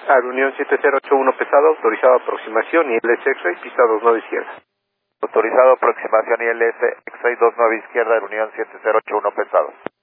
A Unión 7081 pesado, autorizado aproximación, ILS X-ray, pista 29 izquierda. Autorizado aproximación ILS X-ray 29 izquierda, Unión 7081 pesado.